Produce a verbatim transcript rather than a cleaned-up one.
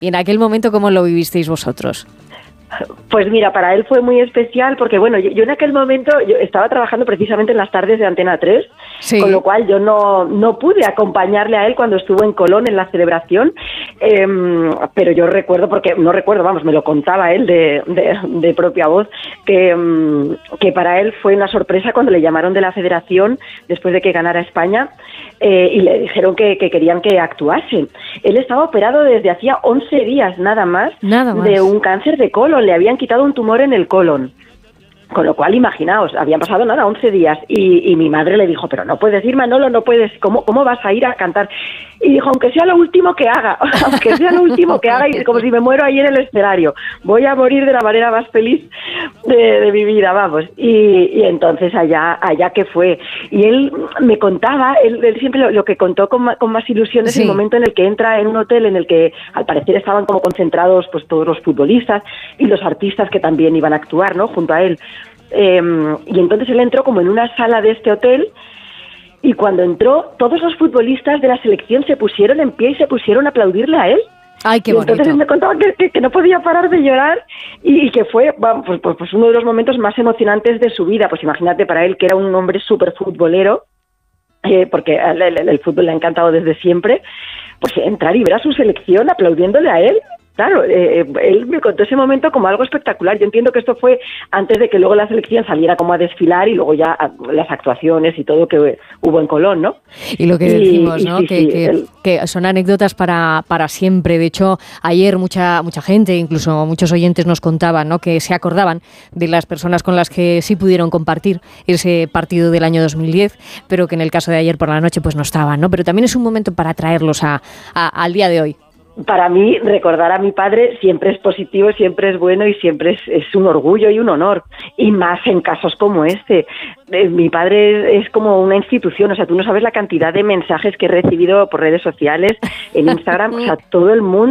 Y en aquel momento, ¿cómo lo vivisteis vosotros? Pues mira, para él fue muy especial porque, bueno, yo, yo en aquel momento yo estaba trabajando precisamente en las tardes de Antena tres, sí. Con lo cual yo no, no pude acompañarle a él cuando estuvo en Colón en la celebración, eh, pero yo recuerdo, porque no recuerdo, vamos, me lo contaba él de, de, de propia voz, que, que para él fue una sorpresa cuando le llamaron de la Federación después de que ganara España eh, y le dijeron que, que querían que actuase. Él estaba operado desde hacía once días nada más, nada más. de un cáncer de colon. Le habían quitado un tumor en el colon. Con lo cual, imaginaos, habían pasado nada, once días, y, y mi madre le dijo, pero no puedes ir, Manolo, no puedes, ¿cómo, cómo vas a ir a cantar? Y dijo, aunque sea lo último que haga, aunque sea lo último que haga, y como si me muero ahí en el escenario, voy a morir de la manera más feliz de, de mi vida, vamos. Y, y entonces allá allá que fue. Y él me contaba, él, él siempre lo, lo que contó con, con más ilusión es sí. El momento en el que entra en un hotel en el que al parecer estaban como concentrados pues todos los futbolistas y los artistas que también iban a actuar, ¿no?, junto a él. Eh, y entonces él entró como en una sala de este hotel y cuando entró todos los futbolistas de la selección se pusieron en pie y se pusieron a aplaudirle a él. Ay, qué bonito. Y entonces él me contaba que, que, que no podía parar de llorar y, y que fue bueno, pues, pues, pues uno de los momentos más emocionantes de su vida. Pues imagínate, para él, que era un hombre súper futbolero, eh, porque el, el, el fútbol le ha encantado desde siempre, pues entrar y ver a su selección aplaudiéndole a él. Claro, eh, él me contó ese momento como algo espectacular. Yo entiendo que esto fue antes de que luego la selección saliera como a desfilar y luego ya a, las actuaciones y todo que hubo en Colón, ¿no? Y lo que y, decimos, ¿no? Y, sí, que, sí, que, el... que son anécdotas para, para siempre. De hecho, ayer mucha mucha gente, incluso muchos oyentes nos contaban, ¿no?, que se acordaban de las personas con las que sí pudieron compartir ese partido del año dos mil diez, pero que en el caso de ayer por la noche pues no estaban, ¿no? Pero también es un momento para traerlos a, a, al día de hoy. Para mí, recordar a mi padre siempre es positivo, siempre es bueno y siempre es, es un orgullo y un honor. Y más en casos como este. Eh, mi padre es, es como una institución, o sea, tú no sabes la cantidad de mensajes que he recibido por redes sociales, en Instagram, o sea, todo el mundo